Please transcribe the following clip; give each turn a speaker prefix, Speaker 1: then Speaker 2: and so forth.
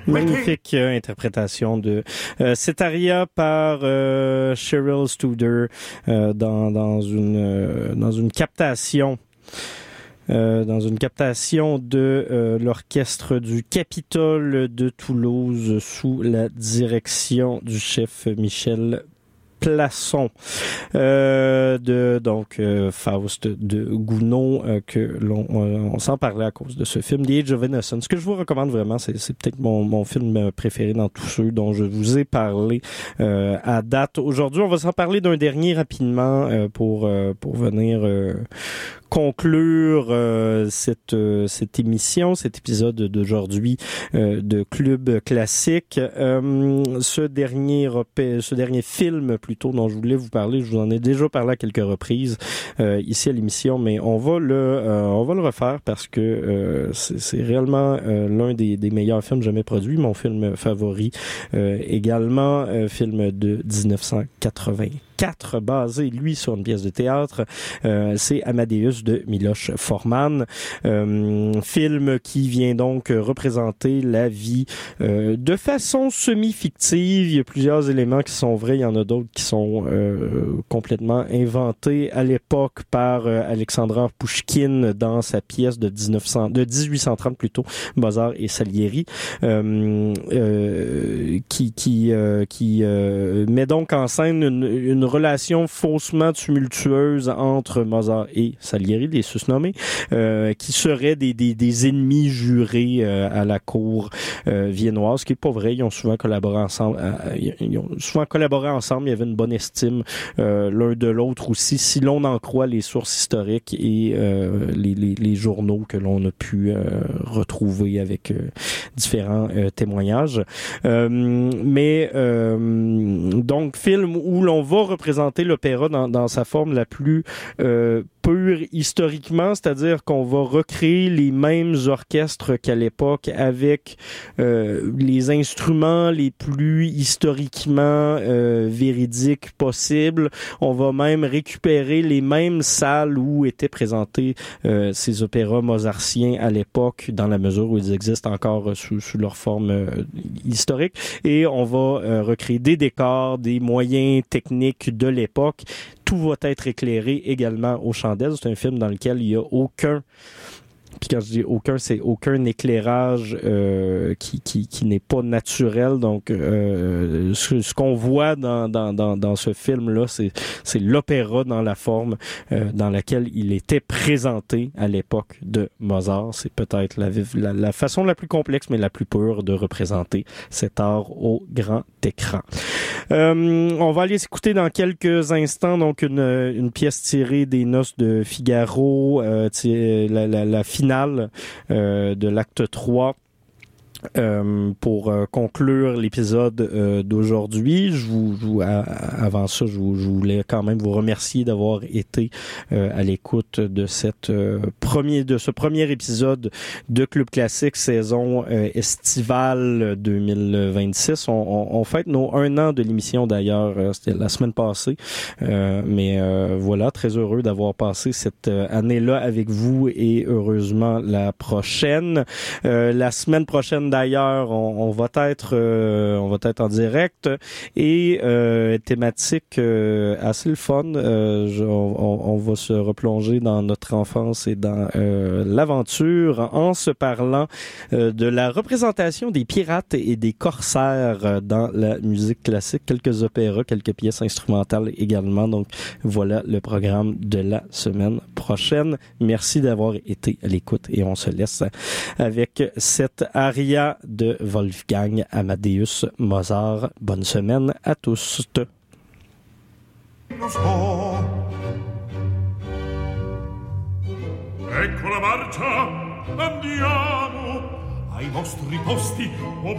Speaker 1: Magnifique interprétation de cette aria par Cheryl Studer dans une captation. Dans une captation de l'orchestre du Capitole de Toulouse sous la direction du chef Michel Plasson, Faust de Gounod, que on s'en parlait à cause de ce film, The Age of Innocence. Ce que je vous recommande vraiment, c'est peut-être mon film préféré dans tous ceux dont je vous ai parlé à date. Aujourd'hui, on va s'en parler d'un dernier rapidement pour venir conclure cette émission, cet épisode d'aujourd'hui de Club Classique. Ce dernier film plutôt dont je voulais vous parler, je vous en ai déjà parlé à quelques reprises ici à l'émission, mais on va le refaire parce que c'est réellement l'un des meilleurs films jamais produits, mon film favori également, film de 1984, basé lui sur une pièce de théâtre, c'est Amadeus de Miloš Forman, film qui vient donc représenter la vie de façon semi-fictive. Il y a plusieurs éléments qui sont vrais, il y en a d'autres qui sont complètement inventés à l'époque par Alexandre Pouchkine dans sa pièce de 1830 plutôt, Mozart et Salieri, qui met donc en scène une relation faussement tumultueuse entre Mozart et Salieri, les susnommés, qui seraient des ennemis jurés à la cour viennoise, ce qui est pas vrai. Ils ont souvent collaboré ensemble. Il y avait une bonne estime l'un de l'autre aussi, si l'on en croit les sources historiques et les journaux que l'on a pu retrouver avec différents témoignages. Donc, film où l'on va représenter l'opéra dans sa forme la plus pure historiquement, c'est-à-dire qu'on va recréer les mêmes orchestres qu'à l'époque avec les instruments les plus historiquement véridiques possibles. On va même récupérer les mêmes salles où étaient présentés ces opéras mozartiens à l'époque, dans la mesure où ils existent encore sous leur forme historique. Et on va recréer des décors, des moyens techniques de l'époque. Tout va être éclairé également aux chandelles. C'est un film dans lequel il n'y a aucun... Puis quand je dis aucun, c'est aucun éclairage qui n'est pas naturel. Donc, ce qu'on voit dans ce film-là, c'est l'opéra dans la forme dans laquelle il était présenté à l'époque de Mozart. C'est peut-être la façon la plus complexe, mais la plus pure de représenter cet art au grand écran. On va aller s'écouter dans quelques instants donc une pièce tirée des Noces de Figaro, la finale de l'acte 3. Pour conclure l'épisode d'aujourd'hui, avant ça, je voulais quand même vous remercier d'avoir été à l'écoute de ce premier épisode de Club Classique saison estivale 2026. On fête nos 1 an de l'émission d'ailleurs, c'était la semaine passée, mais voilà, très heureux d'avoir passé cette année-là avec vous et heureusement la prochaine. La semaine prochaine d'ailleurs, on va être en direct et thématique assez le fun. On va se replonger dans notre enfance et dans l'aventure en se parlant de la représentation des pirates et des corsaires dans la musique classique. Quelques opéras, quelques pièces instrumentales également. Donc voilà le programme de la semaine prochaine. Merci d'avoir été à l'écoute et on se laisse avec cette aria de Wolfgang Amadeus Mozart. Bonne semaine à tous.
Speaker 2: Ecco la marcia, andiamo ai vostri posti.